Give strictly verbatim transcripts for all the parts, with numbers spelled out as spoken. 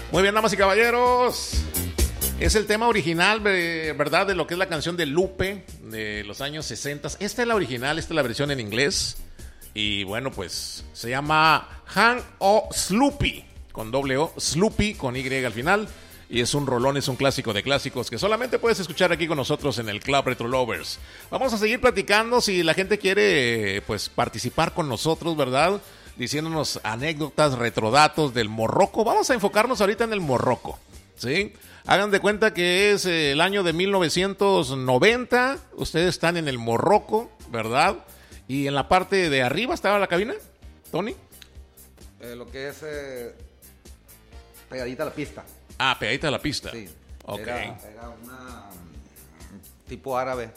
Muy bien, damas y caballeros. Es el tema original, ¿verdad? De lo que es la canción de Lupe de los años sesenta. Esta es la original, esta es la versión en inglés. Y bueno, pues se llama Han O Sloopy, con doble O, Sloopy, con Y al final. Y es un rolón, es un clásico de clásicos que solamente puedes escuchar aquí con nosotros en el Club Retro Lovers. Vamos a seguir platicando si la gente quiere pues participar con nosotros, ¿verdad? Diciéndonos anécdotas, retrodatos del Morroco. Vamos a enfocarnos ahorita en el Morroco, ¿sí? Hagan de cuenta que es el año de mil novecientos noventa. Ustedes están en el Morroco, ¿verdad? Y en la parte de arriba estaba la cabina, Tony. Eh, lo que es eh, pegadita a la pista. Ah, pegadita a la pista. Sí. Ok. Era, era una um, tipo árabe.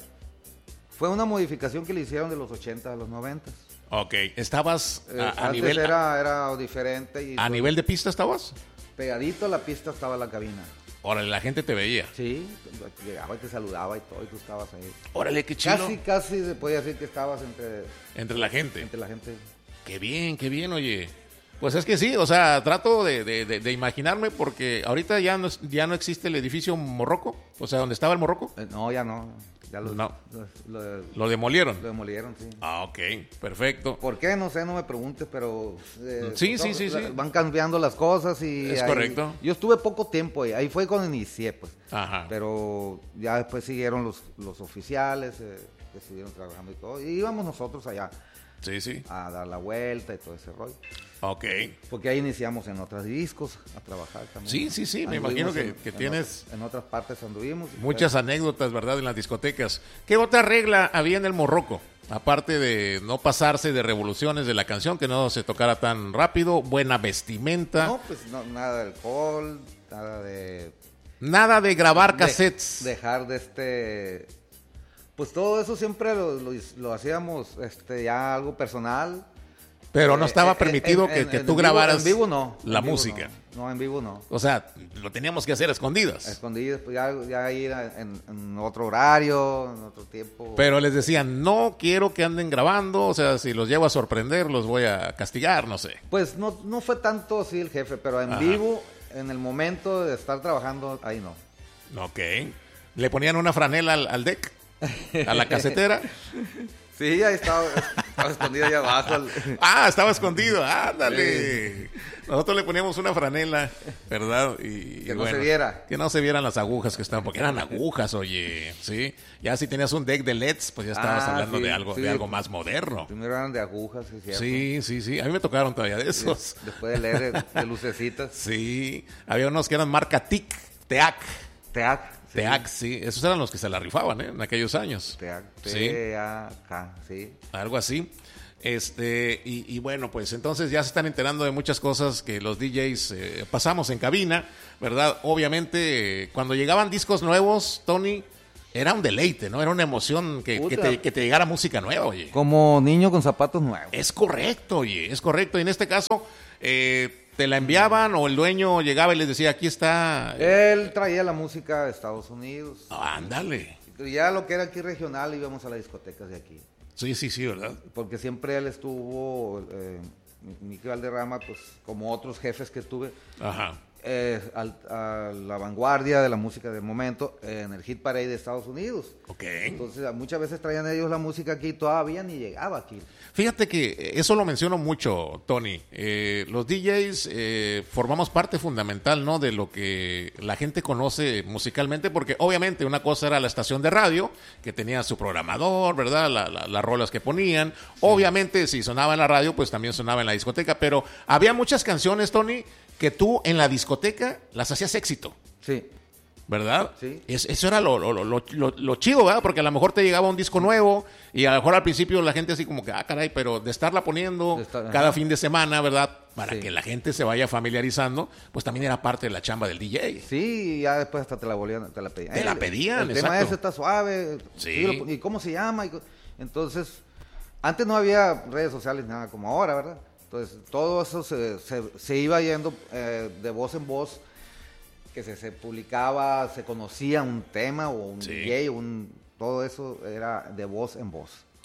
Fue una modificación que le hicieron de los ochenta a los noventa. Ok. ¿Estabas a, Eh, a antes nivel era, era diferente. Y a todo. nivel de pista estabas? Pegadito a la pista estaba la cabina. Órale, la gente te veía. Sí, llegaba y te saludaba y todo, y tú estabas ahí. Órale, qué chido. Casi, casi se podía decir que estabas entre... Entre la gente. Entre la gente. Qué bien, qué bien, oye. Pues es que sí, o sea, trato de, de, de, de imaginarme porque ahorita ya no, ya no existe el edificio Morroco, o sea, donde estaba el Morroco. Eh, no, ya no. Ya lo, No. Lo, lo- Lo demolieron. lo demolieron, sí. Ah, ok, perfecto. ¿Por qué? No sé, no me preguntes, pero... eh, Sí, sí, no, sí, sí. Van cambiando las cosas y... Es ahí- correcto. Yo estuve poco tiempo ahí, ahí fue cuando inicié, pues. Ajá. Pero ya después siguieron los, los oficiales, eh, que siguieron trabajando y todo. Y íbamos nosotros allá Sí, sí. a dar la vuelta y todo ese rollo. Ok. Porque ahí iniciamos en otros discos a trabajar también. Sí, sí, sí, me Anduvimos imagino que- en- que en tienes- ot- En otras partes anduvimos. Muchas anécdotas, ¿verdad? En las discotecas. ¿Qué otra regla había en el Morroco? Aparte de no pasarse de revoluciones de la canción, que no se tocara tan rápido, buena vestimenta. No, pues no, nada de alcohol, nada de... Nada de grabar de- cassettes. dejar de este... Pues todo eso siempre lo, lo, lo hacíamos este, ya algo personal. Pero no Eh, estaba eh, permitido en- que, en- que en tú vivo- grabaras En vivo no. la en vivo música. No. No, en vivo no. O sea, lo teníamos que hacer a escondidas. Escondidas, pues ya, ya ir a- en, en otro horario, en otro tiempo. Pero les decían, no quiero que anden grabando, o sea, si los llevo a sorprender, los voy a castigar, no sé. Pues no, no fue tanto así el jefe, pero en Ajá. vivo, en el momento de estar trabajando, ahí no. Ok. ¿Le ponían una franela al, al deck? ¿A la casetera? Sí, ahí estaba, estaba escondido allá abajo. el- Ah, estaba escondido, ándale. Nosotros le poníamos una franela, ¿verdad? Y, Que y no se viera. Que no se vieran las agujas que estaban, porque eran agujas, oye, ¿sí? Ya si tenías un deck de L E Ds, pues ya estabas Ah, hablando sí, de algo sí. de algo más moderno. Primero eran de agujas, sí, cierto. Sí, sí, sí. A mí me tocaron todavía de esos. Después de leer de, de lucecitas. Sí. Había unos que eran marca T I C, Teac. Teac. sí. Teac, sí. Esos eran los que se la rifaban, ¿eh? En aquellos años. Teac. Sí. T A K, sí. Algo así. Este, y, y bueno, pues entonces ya se están enterando de muchas cosas que los D Js eh, pasamos en cabina, ¿verdad? Obviamente, eh, cuando llegaban discos nuevos, Tony, era un deleite, ¿no? Era una emoción que, que, Puta. te, que te llegara música nueva, oye. Como niño con zapatos nuevos. Es correcto, oye, es correcto. Y en este caso, eh, te la enviaban o el dueño llegaba y les decía, aquí está. Él traía la música de Estados Unidos. Ah, ándale. Y ya lo que era aquí regional íbamos a las discotecas de aquí. Sí, sí, sí, ¿verdad? Porque siempre él estuvo, eh, Miki Valderrama, pues como otros jefes que tuve, Ajá. eh, al- a la vanguardia de la música del momento eh, en el Hit Parade de Estados Unidos. Ok. Entonces a- muchas veces traían ellos la música aquí y todavía ni llegaba aquí. Fíjate que eso lo menciono mucho, Tony. Eh, los D Js eh, formamos parte fundamental, ¿no? De lo que la gente conoce musicalmente, porque obviamente una cosa era la estación de radio, que tenía su programador, ¿verdad? La- la- las rolas que ponían. Obviamente, si sonaba en la radio, pues también sonaba en la discoteca, pero había muchas canciones, Tony, que tú en la discoteca las hacías éxito. Sí. ¿Verdad? Sí. Es- eso era lo, lo, lo, lo, lo chido, ¿verdad? Porque a lo mejor te llegaba un disco nuevo y a lo mejor al principio la gente así como que, ah, caray, pero de estarla poniendo De estar- cada ajá. fin de semana, ¿verdad? Para Sí. que la gente se vaya familiarizando, pues también era parte de la chamba del D J. Sí, y ya después hasta te la volvían, te la pedían. Te la El- pedían, El tema exacto. ese está suave. Sí. lo- ¿Y cómo se llama? Y co- Entonces, antes no había redes sociales nada como ahora, ¿verdad? Entonces, todo eso se, se, se iba yendo eh, de voz en voz, que se, se publicaba, se conocía un tema o un Sí. D J, un, todo eso era de voz en voz.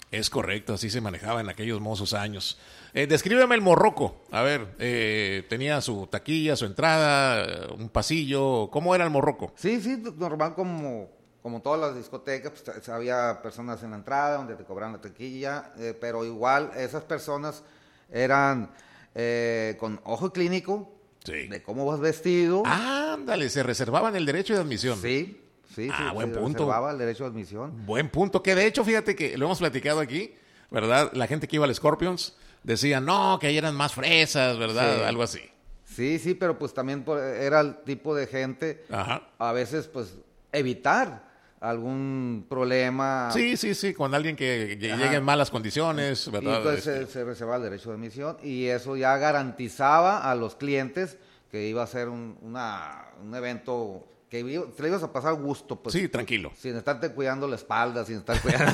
Es correcto, así se manejaba en aquellos mozos años. Eh, descríbeme el Morroco. A ver, eh, tenía su taquilla, su entrada, un pasillo. ¿Cómo era el Morroco? Sí, sí, normal como, como todas las discotecas, pues, había personas en la entrada donde te cobraban la taquilla, eh, pero igual esas personas eran eh, con ojo clínico, Sí. de cómo vas vestido. Ándale, se reservaban el derecho de admisión. Sí, sí, Ah, sí, buen se punto. reservaba el derecho de admisión. Buen punto, que de hecho, fíjate que lo hemos platicado aquí, ¿verdad? La gente que iba al Scorpions decía, no, que ahí eran más fresas, ¿verdad? Sí. Algo así. Sí, sí, pero pues también por- era el tipo de gente, Ajá. a veces pues evitar algún problema. Sí, sí, sí, con alguien que lle- Ajá. llegue en malas condiciones, Y ¿verdad? entonces Este, se, se reservaba el derecho de admisión y eso ya garantizaba a los clientes que iba a ser un, una, un evento que iba- te le ibas a pasar gusto, pues. sí, tranquilo. Sin estarte cuidando la espalda, sin estar cuidando.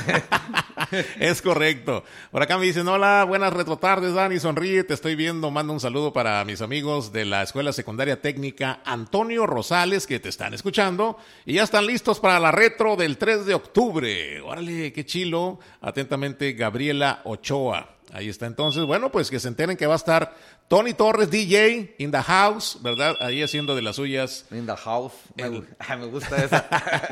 Es correcto. Por acá me dicen, hola, buenas retrotardes, Dani, sonríe, te estoy viendo, mando un saludo para mis amigos de la Escuela Secundaria Técnica Antonio Rosales, que te están escuchando, y ya están listos para la retro del tres de octubre. Órale, qué chilo. Atentamente, Gabriela Ochoa. Ahí está entonces. Bueno, pues que se enteren que va a estar Tony Torres, D J, in the house, ¿verdad? Ahí haciendo de las suyas In the house. Me, El- gu- ah, me gusta esa.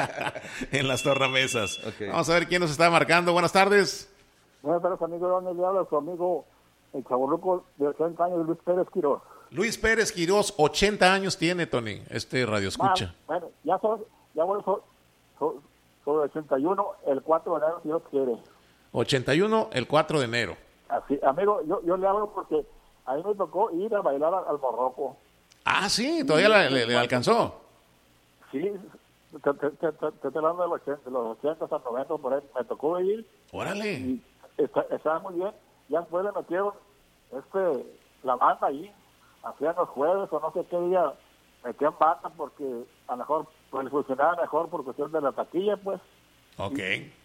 en las tornamesas. Ok. Vamos a ver quién nos está marcando. Buenas tardes. Buenas tardes, amigo. ¿Dónde le habla su amigo, el chavorruco de ochenta años, Luis Pérez Quiroz? Luis Pérez Quirós, ochenta años tiene, Tony, este radio escucha. Ah, bueno, ya son, ya voy so- so- sobre ochenta y uno, el cuatro de enero, si Dios quiere. ochenta y uno, el cuatro de enero. Así, amigo, yo, yo le hablo porque a mí me tocó ir a bailar al, al Morroco. Ah, sí, todavía la- le, le alcanzó. Sí, te, te, te, te, te estoy hablando de los ochenta, de los ochenta hasta noventa, por ahí, me tocó ir Órale. y está, estaba muy bien. Ya después le metieron este, la banda ahí, hacían los jueves o no sé qué día, metían banda porque a lo mejor pues, funcionaba mejor por cuestión de la taquilla, pues. Ok.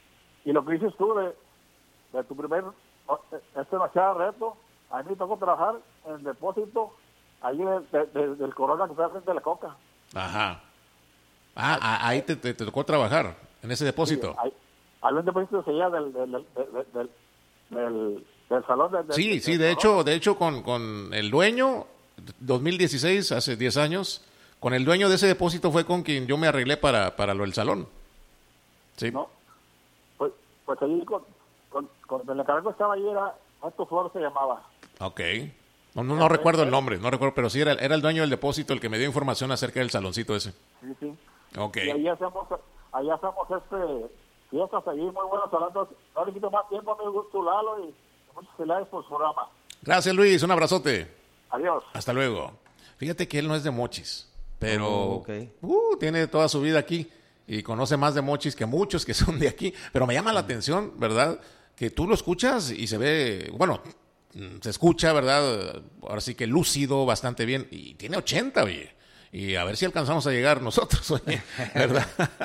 Y lo que dices tú de, de tu primer, este demasiado reto, a mí me tocó trabajar en el depósito ahí de, de- de- del Corona que está frente de la Coca. Ajá. Ah, ah, ahí te, te- te tocó trabajar, en ese depósito. Ahí, había un depósito que se llama del, del, del, del, del, del- del salón de, Sí, sí, de hecho, de hecho con, con el dueño, dos mil dieciséis, hace diez años, con el dueño de ese depósito fue con quien yo me arreglé para, para lo del salón. Sí. ¿no? Pues, pues allí con, con, con el encargado que estaba ahí era, Otto Flores se llamaba. Ok. No, no, no recuerdo el nombre, no recuerdo, pero sí era, era el dueño del depósito el que me dio información acerca del saloncito ese. Sí, sí. Ok. Y ahí hacemos, ahí hacemos este, fiestas allí muy buenas hablando. No le quito más tiempo, amigo Gusto Lalo, y muchas felicidades por su programa. Gracias, Luis, un abrazote. Adiós. Hasta luego. Fíjate que él no es de Mochis, pero Oh, ok. uh, tiene toda su vida aquí y conoce más de Mochis que muchos que son de aquí. Pero me llama la atención, ¿verdad? Que tú lo escuchas y se ve, bueno, mm, se escucha, ¿verdad? Ahora sí que lúcido, bastante bien. Y tiene ochenta, oye. Y a ver si alcanzamos a llegar nosotros, oye, ¿verdad?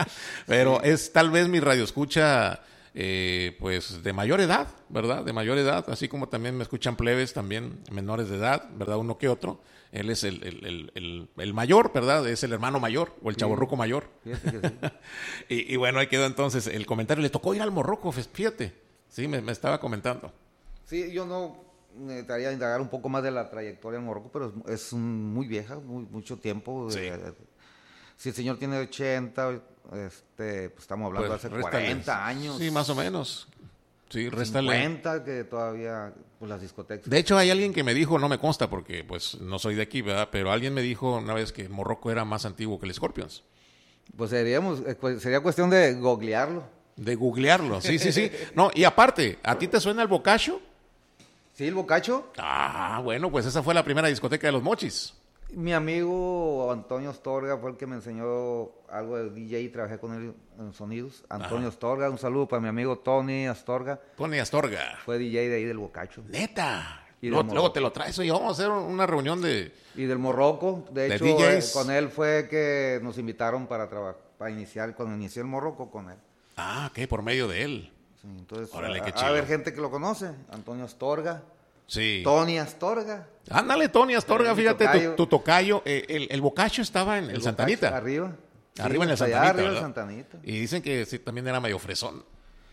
Pero es tal vez mi radio escucha, eh, pues, de mayor edad, ¿verdad? De mayor edad, así como también me escuchan plebes, también menores de edad, ¿verdad? Uno que otro. Él es el, el, el, el, el mayor, ¿verdad? Es el hermano mayor o el chavorruco mayor. Fíjate que sí. y, y bueno, ahí quedó entonces el comentario. Le tocó ir al Morroco, fíjate. Sí, me, me estaba comentando. Sí, yo no necesitaría indagar un poco más de la trayectoria en Morroco, pero es, es un- muy vieja, muy, mucho tiempo. Sí. Eh, si el señor tiene ochenta, este, pues estamos hablando Pues, de hace réstale. cuarenta años. Sí, más o menos. Sí, réstale. cincuenta, que todavía pues, las discotecas. De hecho, hay alguien que me dijo, no me consta porque pues no soy de aquí, ¿verdad? Pero alguien me dijo una vez que Morroco era más antiguo que el Scorpions. Pues seríamos, eh, pues, sería cuestión de googlearlo. De googlearlo, sí, sí, sí. No, y aparte, ¿a ti te suena el Bocacho? ¿Sí, el Bocacho? Ah, bueno, pues esa fue la primera discoteca de los Mochis. Mi amigo Antonio Astorga fue el que me enseñó algo de D J y trabajé con él en sonidos. Antonio Ajá. Astorga, un saludo para mi amigo Tony Astorga. Tony Astorga. Fue D J de ahí del Bocacho. Neta. Y de Luego, Morroco. luego te lo traes, oye, vamos a hacer una reunión de... Y del Morroco, de De hecho, D eh, Js. con él fue que nos invitaron para trabajar, para iniciar, cuando inicié el Morroco con él. Ah, ¿qué? Por medio de él. Sí, entonces, Órale, a, qué a chido. haber gente que lo conoce, Antonio Astorga, Sí. Tony Astorga. Ándale, Tony Astorga, Eh, mi fíjate, tocayo. tu, tu tocayo. eh, el, el Bocacho estaba en el, Bocacho, Santanita. Arriba. Sí, Arriba en el hasta allá, Santanita, arriba en ¿verdad? Santanita. Y dicen que sí, también era medio fresón.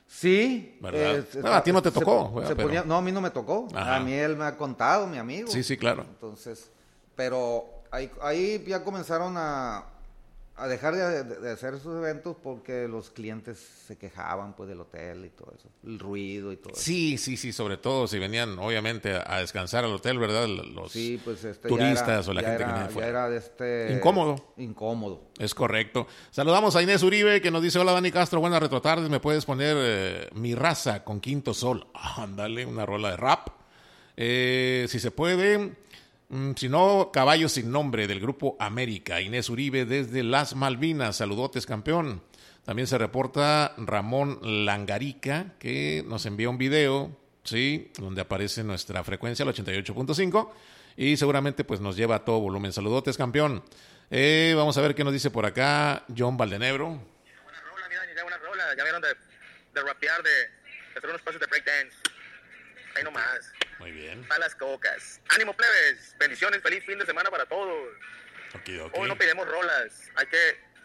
Sí. ¿Verdad? eh, No, a ti no te se- tocó, se ¿verdad? Pero- ponía- no, a mí no me tocó. Ajá. A mí él me ha contado, mi amigo. Sí, sí, claro. Entonces, pero ahí, ahí ya comenzaron a, a dejar de, de- de hacer esos eventos porque los clientes se quejaban pues del hotel y todo eso, el ruido y todo eso. Sí, sí, sí, sobre todo si venían obviamente a, a descansar al hotel, ¿verdad? Los Sí, pues este, turistas ya era, o la ya gente que era- viene de ya fuera. era de este Incómodo. Incómodo. Es correcto. Saludamos a Inés Uribe que nos dice, hola Dani Castro, buenas retrotardes, ¿me puedes poner eh, Mi Raza con Quinto Sol? Ah, ándale, una rola de rap. Eh, si se puede, mm, si no, Caballo Sin Nombre del Grupo América. Inés Uribe desde Las Malvinas, saludotes campeón. También se reporta Ramón Langarica que nos envía un video, sí, donde aparece nuestra frecuencia, el ochenta y ocho punto cinco, y seguramente pues nos lleva a todo volumen. Saludotes campeón. Eh, vamos a ver qué nos dice por acá John Valdenebro. Buena rola, mira, ya buena rola. Ya vieron de, de rapear, de, de hacer unos pasos de breakdance. Ahí nomás. Muy bien. Para las cocas. Ánimo, plebes. Bendiciones. Feliz fin de semana para todos. Okidoki. Hoy no pedimos rolas. Hay que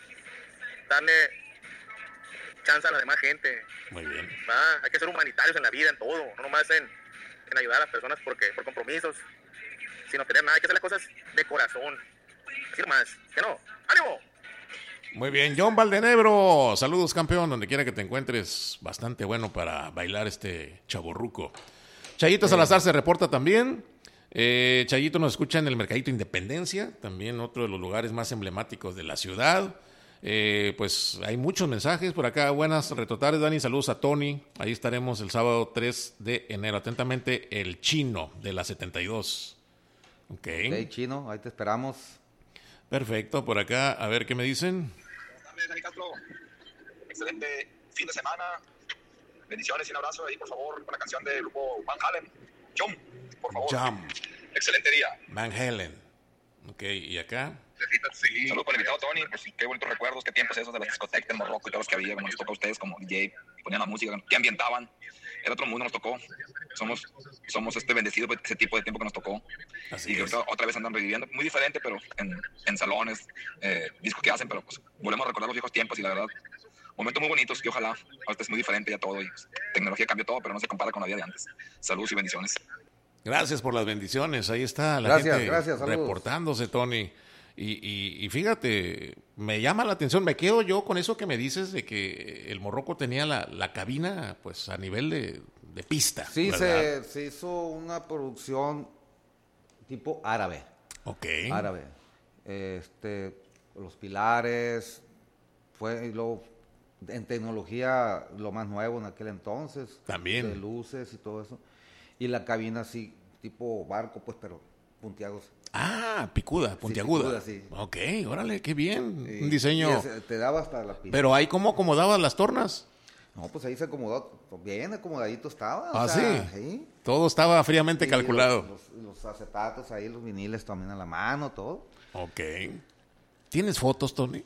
darle chance a la demás gente. Muy bien. ¿Va? Hay que ser humanitarios en la vida, en todo. No nomás en, en ayudar a las personas porque por compromisos. Sin obtener nada. Hay que hacer las cosas de corazón. Así nomás. ¿Que no? ¡Ánimo! Muy bien, John Valdenebro. Saludos, campeón, donde quiera que te encuentres. Bastante bueno para bailar este chaborruco. Chayito Salazar se reporta también. Eh, Chayito nos escucha en el Mercadito Independencia, también otro de los lugares más emblemáticos de la ciudad. Eh, pues hay muchos mensajes por acá. Buenas retrotares, Dani. Saludos a Tony. Ahí estaremos el sábado tres de enero. Atentamente, el Chino de la setenta y dos. Ok. Ok, Chino, ahí te esperamos. Perfecto. Por acá, a ver qué me dicen. Buenas tardes, Dani Castro. Excelente fin de semana. Bendiciones y un abrazo ahí, por favor, con la canción del grupo Van Halen. Jump, por favor. Jump. Excelente día. Van Halen. Ok, y acá. Sí. Saludos con el invitado Tony. Pues qué bonitos recuerdos, qué tiempos esos de las discotecas en Morroco y todos los que había, como les tocó a ustedes como D J, ponían la música, que ambientaban. Era otro mundo, nos tocó. Somos, somos este bendecidos por ese tipo de tiempo que nos tocó. Así Y es. ahorita otra vez andan reviviendo, muy diferente, pero en, en salones, eh, discos que hacen, pero pues volvemos a recordar los viejos tiempos y la verdad, momentos muy bonitos que ojalá, ahorita es muy diferente ya todo y pues, tecnología cambió todo, pero no se compara con la vida de antes. Saludos y bendiciones. Gracias por las bendiciones. Ahí está la Gracias, gente gracias, saludos. reportándose, Tony. Y, y, y fíjate, me llama la atención, me quedo yo con eso que me dices de que el Morroco tenía la, la cabina pues a nivel de, de pista. Sí, ¿verdad? se, se hizo una producción tipo árabe. Ok. Árabe. Este, los pilares, fue y luego en tecnología lo más nuevo en aquel entonces. También. De luces y todo eso. Y la cabina así, tipo barco, pues, pero puntiagos. Ah, picuda, puntiaguda. picuda, sí. Ok, órale, qué bien. Y- Un diseño. y ese- te daba hasta la pista. Pero ahí cómo acomodabas las tornas. No, pues ahí se acomodó, bien acomodadito estaba. o Ah, sea, sí. Todo estaba fríamente Y calculado. Los, los, los acetatos ahí, los viniles también a la mano, todo. Ok. ¿Tienes fotos, Tony?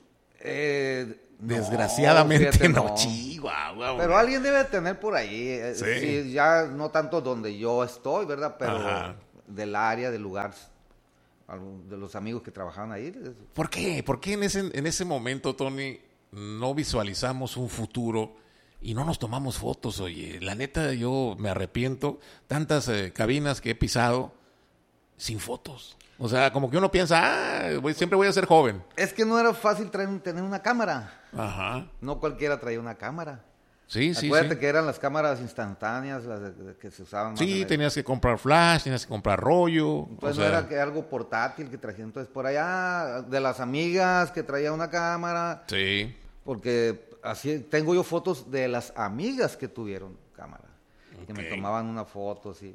Eh, no, Desgraciadamente fíjate, no. Chihuahua. Pero alguien debe tener por ahí. eh, Sí. sí, ya no tanto donde yo estoy, ¿verdad? Pero Ajá. del área, del lugar, algún de los amigos que trabajaban ahí. es- ¿Por qué? ¿Por qué en ese, en ese momento, Tony, no visualizamos un futuro y no nos tomamos fotos? Oye, la neta, yo me arrepiento. Tantas eh, cabinas que he pisado sin fotos. O sea, como que uno piensa, ah, voy- siempre voy a ser joven. Es que no era fácil traer, un- tener una cámara. Ajá. No cualquiera traía una cámara. Sí, sí, Acuérdate sí. que eran las cámaras instantáneas las de- de- que se usaban. más Sí, en el- tenías que comprar flash, tenías que comprar rollo. Entonces o sea, no era que algo portátil que trajeron. Entonces por allá, de las amigas que traía una cámara. Sí. Porque así tengo yo fotos de las amigas que tuvieron cámara. Que me Ok. tomaban una foto, sí.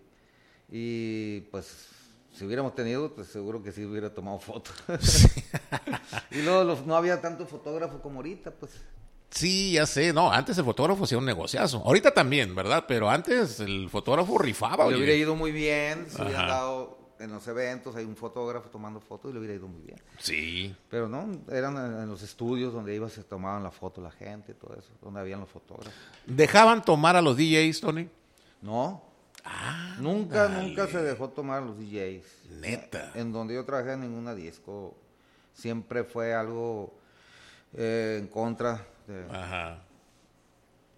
Y pues, si hubiéramos tenido, pues seguro que sí hubiera tomado fotos. Y luego los- no había tanto fotógrafo como ahorita, pues. Sí, ya sé. No, antes el fotógrafo hacía un negociazo. Ahorita también, ¿verdad? Pero antes el fotógrafo rifaba, Le oye. hubiera ido muy bien, si hubiera Ajá. dado en los eventos, hay un fotógrafo tomando fotos y le hubiera ido muy bien. Sí. Pero no, eran en en los estudios donde iba, se tomaban la foto la gente y todo eso, donde habían los fotógrafos. ¿Dejaban tomar a los D Js, Tony? No, Ah, nunca, dale. nunca se dejó tomar a los D Js. Neta. En donde yo trabajé en ninguna disco, siempre fue algo eh, en contra de, Ajá.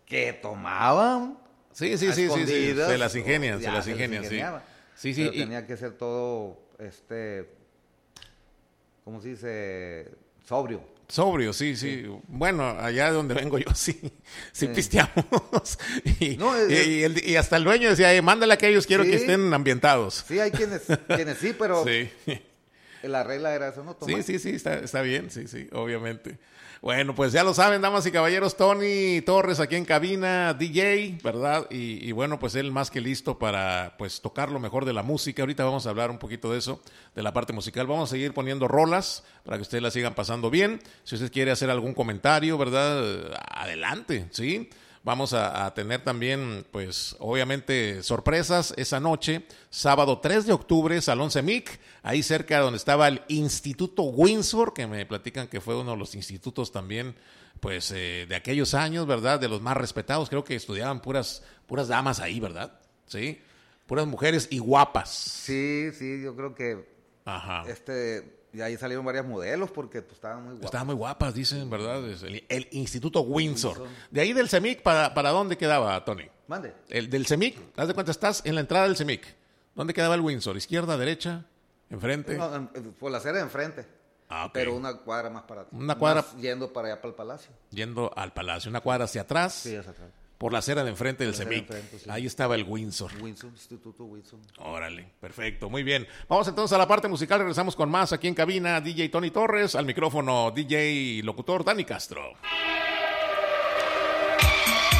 que tomaban. Sí, sí, sí, sí, sí, se las ingenian, se ya, las ingenian, sí. Sí, sí. Pero y... tenía que ser todo, este, ¿cómo se dice? Sobrio. Sobrio, sí, sí, sí. Bueno, allá de donde vengo yo, sí, sí, sí. pisteamos. y, no, es, y, y, el, y hasta el dueño decía, eh, mándale a aquellos, quiero sí, que estén ambientados. Sí, hay quienes, quienes sí, pero sí. la regla era eso, ¿no? Tomar. Sí, sí, sí, está, está bien, sí, sí, obviamente. Bueno, pues ya lo saben, damas y caballeros, Tony Torres aquí en cabina, D J, ¿verdad? Y, y bueno, pues él más que listo para pues tocar lo mejor de la música. Ahorita vamos a hablar un poquito de eso, de la parte musical. Vamos a seguir poniendo rolas para que ustedes la sigan pasando bien. Si usted quiere hacer algún comentario, ¿verdad? Adelante, ¿sí? Vamos a, a tener también, pues, obviamente, sorpresas esa noche, sábado tres de octubre, Salón CEMIC, ahí cerca donde estaba el Instituto Windsor, que me platican que fue uno de los institutos también, pues, eh, de aquellos años, ¿verdad? De los más respetados, creo que estudiaban puras, puras damas ahí, ¿verdad? Sí, puras mujeres y guapas. Sí, sí, yo creo que, ajá, este... Y ahí salieron varios modelos porque pues, estaban muy guapas. Estaban muy guapas, dicen, ¿verdad? El, el Instituto Windsor. Windsor. De ahí del CEMIC, ¿para, ¿para dónde quedaba, Tony? Mande. El del CEMIC, haz de cuenta, estás en la entrada del CEMIC. ¿Dónde quedaba el Windsor? ¿Izquierda, derecha, enfrente? No, en, por la acera de enfrente. Ah, ok. Pero una cuadra más para Una cuadra. Más yendo para allá, para el Palacio. Yendo al Palacio. Una cuadra hacia atrás. Sí, hacia atrás. Por la acera de enfrente del CEMIC. Enfrente, sí. Ahí estaba el Windsor. Windsor, Instituto Windsor. Órale, perfecto, muy bien. Vamos entonces a la parte musical, regresamos con más aquí en cabina. D J Tony Torres, al micrófono D J locutor Dani Castro.